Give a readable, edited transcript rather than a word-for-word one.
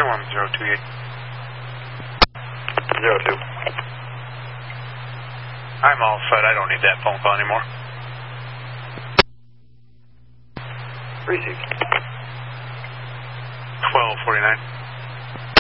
028. 02. I'm all set. I don't need that phone call anymore. Received. 1249.